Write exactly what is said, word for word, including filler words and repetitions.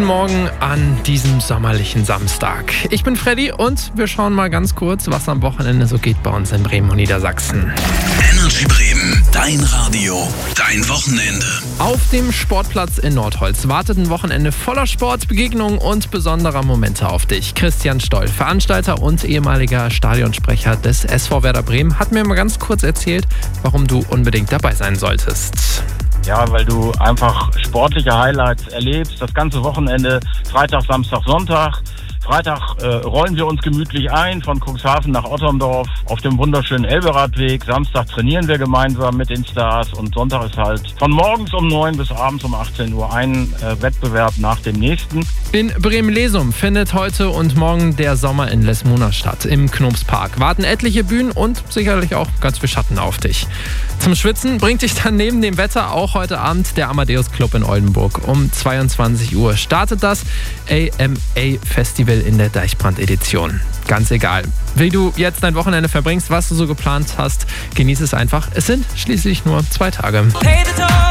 Guten Morgen an diesem sommerlichen Samstag. Ich bin Freddy und wir schauen mal ganz kurz, was am Wochenende so geht bei uns in Bremen und Niedersachsen. Energy Bremen, dein Radio, dein Wochenende. Auf dem Sportplatz in Nordholz wartet ein Wochenende voller Sport, Begegnungen und besonderer Momente auf dich. Christian Stoll, Veranstalter und ehemaliger Stadionsprecher des S V Werder Bremen, hat mir mal ganz kurz erzählt, warum du unbedingt dabei sein solltest. Ja, weil du einfach sportliche Highlights erlebst, das ganze Wochenende, Freitag, Samstag, Sonntag. Freitag äh, rollen wir uns gemütlich ein von Cuxhaven nach Otterndorf auf dem wunderschönen Elberadweg. Samstag trainieren wir gemeinsam mit den Stars und Sonntag ist halt von morgens um neun bis abends um achtzehn Uhr ein äh, Wettbewerb nach dem nächsten. In Bremen-Lesum findet heute und morgen der Sommer in Lesmona statt. Im Knopspark warten etliche Bühnen und sicherlich auch ganz viel Schatten auf dich. Zum Schwitzen bringt dich dann neben dem Wetter auch heute Abend der Amadeus Club in Oldenburg. Um zweiundzwanzig Uhr startet das A M A Festival in der Deichbrand-Edition. Ganz egal, wie du jetzt dein Wochenende verbringst, was du so geplant hast, genieß es einfach. Es sind schließlich nur zwei Tage.